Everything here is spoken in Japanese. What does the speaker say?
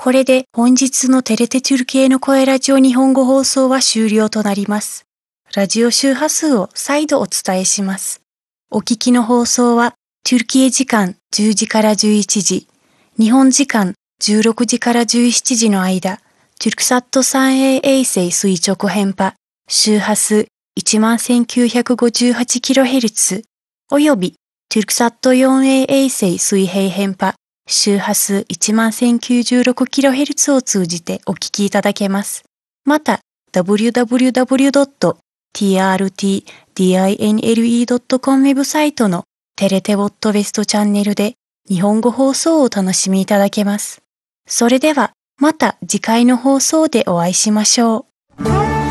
これで本日のテレテチュルキエの声ラジオ日本語放送は終了となります。ラジオ周波数を再度お伝えします。お聞きの放送は、トゥルキエ時間10時から11時、日本時間16時から17時の間、トゥルクサット 3A 衛星垂直編波、周波数 11,958kHz、およびトゥルクサット 4A 衛星水平編波、周波数 11,096kHz を通じてお聞きいただけます。また、www.trtdinle.com ウェブサイトのテレテウォットウェストチャンネルで日本語放送をお楽しみいただけます。それでは、また次回の放送でお会いしましょう。